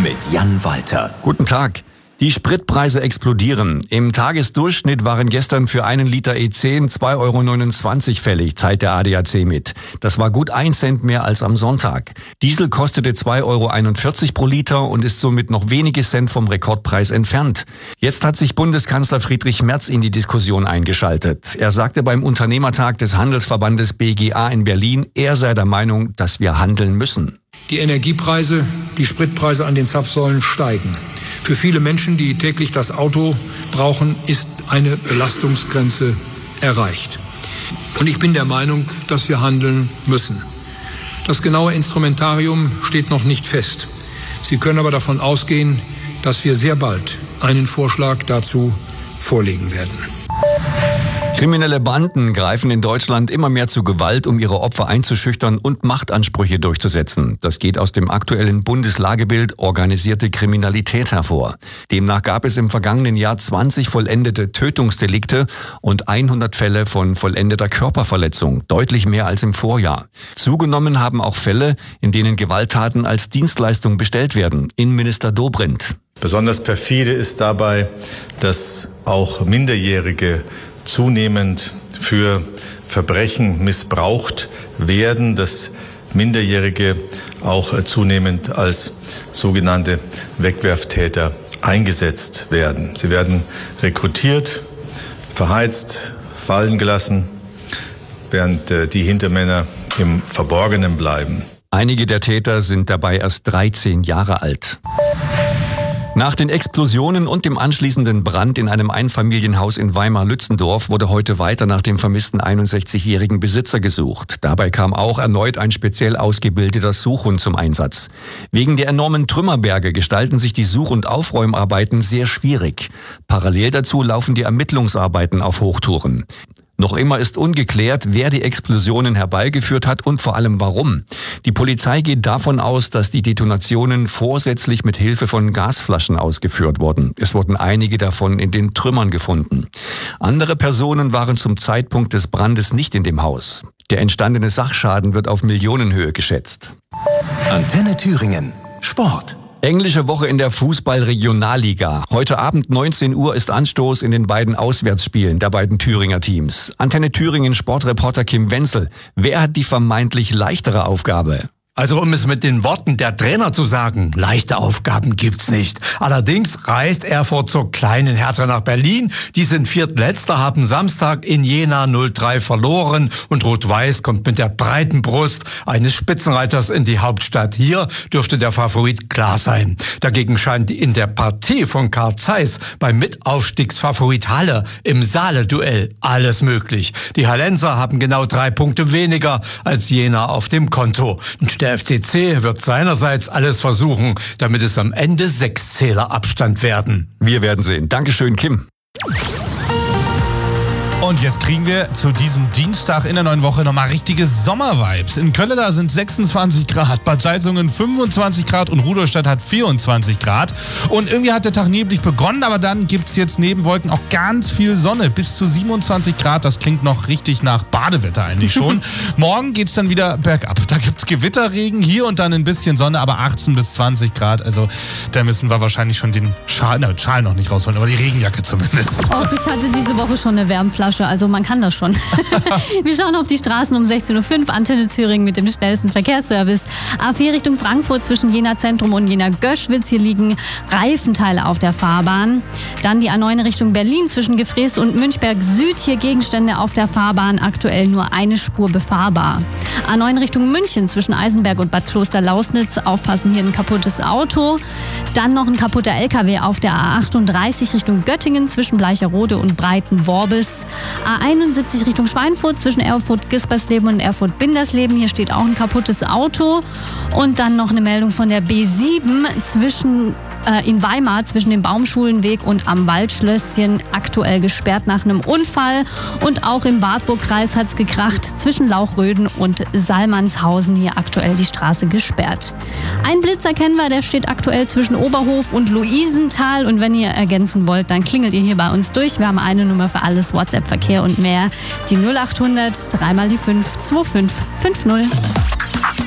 mit Jan Walter. Guten Tag. Die Spritpreise explodieren. Im Tagesdurchschnitt waren gestern für einen Liter E10 2,29 € fällig, teilt der ADAC mit. Das war gut 1 Cent mehr als am Sonntag. Diesel kostete 2,41 € pro Liter und ist somit noch wenige Cent vom Rekordpreis entfernt. Jetzt hat sich Bundeskanzler Friedrich Merz in die Diskussion eingeschaltet. Er sagte beim Unternehmertag des Handelsverbandes BGA in Berlin, er sei der Meinung, dass wir handeln müssen. Die Energiepreise, die Spritpreise an den Zapfsäulen steigen. Für viele Menschen, die täglich das Auto brauchen, ist eine Belastungsgrenze erreicht. Und ich bin der Meinung, dass wir handeln müssen. Das genaue Instrumentarium steht noch nicht fest. Sie können aber davon ausgehen, dass wir sehr bald einen Vorschlag dazu vorlegen werden. Kriminelle Banden greifen in Deutschland immer mehr zu Gewalt, um ihre Opfer einzuschüchtern und Machtansprüche durchzusetzen. Das geht aus dem aktuellen Bundeslagebild Organisierte Kriminalität hervor. Demnach gab es im vergangenen Jahr 20 vollendete Tötungsdelikte und 100 Fälle von vollendeter Körperverletzung, deutlich mehr als im Vorjahr. Zugenommen haben auch Fälle, in denen Gewalttaten als Dienstleistung bestellt werden. Innenminister Dobrindt. Besonders perfide ist dabei, dass auch Minderjährige zunehmend für Verbrechen missbraucht werden, dass Minderjährige auch zunehmend als sogenannte Wegwerftäter eingesetzt werden. Sie werden rekrutiert, verheizt, fallen gelassen, während die Hintermänner im Verborgenen bleiben. Einige der Täter sind dabei erst 13 Jahre alt. Nach den Explosionen und dem anschließenden Brand in einem Einfamilienhaus in Weimar-Lützendorf wurde heute weiter nach dem vermissten 61-jährigen Besitzer gesucht. Dabei kam auch erneut ein speziell ausgebildeter Suchhund zum Einsatz. Wegen der enormen Trümmerberge gestalten sich die Such- und Aufräumarbeiten sehr schwierig. Parallel dazu laufen die Ermittlungsarbeiten auf Hochtouren. Noch immer ist ungeklärt, wer die Explosionen herbeigeführt hat und vor allem warum. Die Polizei geht davon aus, dass die Detonationen vorsätzlich mit Hilfe von Gasflaschen ausgeführt wurden. Es wurden einige davon in den Trümmern gefunden. Andere Personen waren zum Zeitpunkt des Brandes nicht in dem Haus. Der entstandene Sachschaden wird auf Millionenhöhe geschätzt. Antenne Thüringen. Sport. Englische Woche in der Fußball-Regionalliga. Heute Abend 19 Uhr ist Anstoß in den beiden Auswärtsspielen der beiden Thüringer Teams. Antenne Thüringen Sportreporter Kim Wenzel. Wer hat die vermeintlich leichtere Aufgabe? Also um es mit den Worten der Trainer zu sagen, leichte Aufgaben gibt's nicht. Allerdings reist Erfurt zur kleinen Hertha nach Berlin. Die sind Viertletzter, haben Samstag in Jena 0-3 verloren und Rot-Weiß kommt mit der breiten Brust eines Spitzenreiters in die Hauptstadt. Hier dürfte der Favorit klar sein. Dagegen scheint in der Partie von Carl Zeiss beim Mitaufstiegsfavorit Halle im Saale-Duell alles möglich. Die Hallenser haben genau 3 Punkte weniger als Jena auf dem Konto. Der FCC wird seinerseits alles versuchen, damit es am Ende 6 Zähler Abstand werden. Wir werden sehen. Dankeschön, Kim. Und jetzt kriegen wir zu diesem Dienstag in der neuen Woche nochmal richtige Sommervibes. In Kölleda sind 26 Grad, Bad Salzungen 25 Grad und Rudolstadt hat 24 Grad. Und irgendwie hat der Tag neblig begonnen, aber dann gibt's jetzt neben Wolken auch ganz viel Sonne. Bis zu 27 Grad, das klingt noch richtig nach Badewetter eigentlich schon. Morgen geht's dann wieder bergab. Da gibt's Gewitterregen, hier und dann ein bisschen Sonne, aber 18 bis 20 Grad. Also da müssen wir wahrscheinlich schon den Schal noch nicht rausholen, aber die Regenjacke zumindest. Oh, ich hatte diese Woche schon eine Wärmflasche. Also man kann das schon. Wir schauen auf die Straßen um 16.05 Uhr. Antenne Thüringen mit dem schnellsten Verkehrsservice. A4 Richtung Frankfurt zwischen Jena Zentrum und Jena Göschwitz. Hier liegen Reifenteile auf der Fahrbahn. Dann die A9 Richtung Berlin zwischen Gefrees und Münchberg Süd. Hier Gegenstände auf der Fahrbahn. Aktuell nur eine Spur befahrbar. A9 Richtung München zwischen Eisenberg und Bad Kloster-Lausnitz. Aufpassen, hier ein kaputtes Auto. Dann noch ein kaputter LKW auf der A38 Richtung Göttingen zwischen Bleicherode und Breitenworbis. A71 Richtung Schweinfurt zwischen Erfurt-Gispersleben und Erfurt-Bindersleben. Hier steht auch ein kaputtes Auto. Und dann noch eine Meldung von der B7 in Weimar zwischen dem Baumschulenweg und am Waldschlösschen, aktuell gesperrt nach einem Unfall. Und auch im Wartburgkreis hat es gekracht zwischen Lauchröden und Salmanshausen, hier aktuell die Straße gesperrt. Ein Blitzer kennen wir, der steht aktuell zwischen Oberhof und Luisenthal. Und wenn ihr ergänzen wollt, dann klingelt ihr hier bei uns durch. Wir haben eine Nummer für alles, WhatsApp, Verkehr und mehr. Die 0800 3 mal die 5 2550.